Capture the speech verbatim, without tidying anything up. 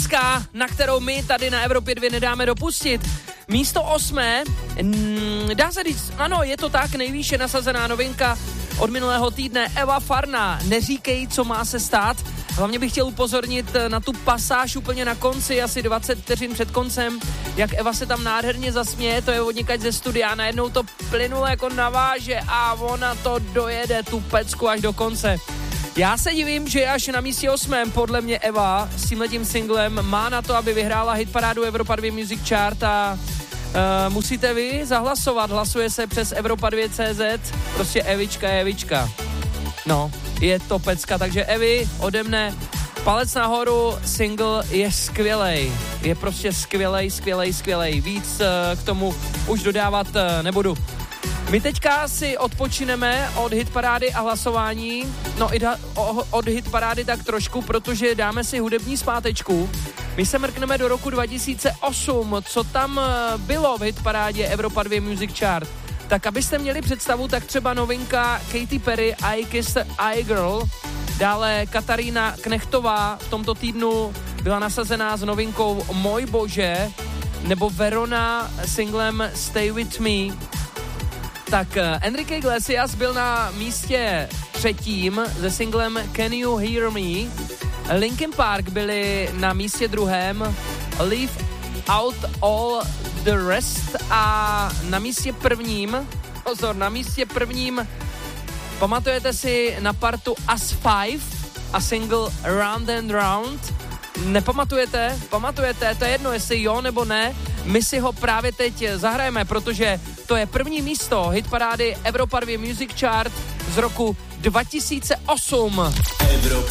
pecka, na kterou my tady na Evropě dva nedáme dopustit. Místo osmé, mm, dá se říct, ano, je to tak, nejvýše nasazená novinka od minulého týdne, Eva Farna, Neříkej, co má se stát. Hlavně bych chtěl upozornit na tu pasáž úplně na konci, asi dvacet vteřin před koncem, jak Eva se tam nádherně zasměje, to je odnikať ze studia, najednou to plynule jako naváže a ona to dojede, tu pecku až do konce. Já se divím, že až na místě osmém podle mě Eva s tímhletím singlem má na to, aby vyhrála hitparádu Evropa dva Music Chart a uh, musíte vy zahlasovat, hlasuje se přes Evropa dva tečka cé zet, prostě Evička je Evička. No, je to pecka, takže Evi, ode mne palec nahoru, single je skvělej, je prostě skvělej, skvělej, skvělej, víc uh, k tomu už dodávat uh, nebudu. My teďka si odpočineme od hitparády a hlasování, no i da, o, od hitparády tak trošku, protože dáme si hudební zpátečku. My se mrkneme do roku dva tisíce osm, co tam bylo v hitparádě Evropa dva Music Chart. Tak abyste měli představu, tak třeba novinka Katy Perry I Kissed a Girl, dále Katarína Knechtová v tomto týdnu byla nasazená s novinkou Můj bože, nebo Verona singlem Stay With Me. Tak Enrique Iglesias byl na místě třetím se singlem Can You Hear Me. Linkin Park byli na místě druhém Leave Out All the Rest a na místě prvním, pozor, na místě prvním pamatujete si na partu As Five a single Round and Round? Nepamatujete? Pamatujete? To je jedno, jestli jo nebo ne. My si ho právě teď zahrajeme, protože to je první místo hitparády Evropa dva Music Chart z roku dva tisíce osm. Evropa.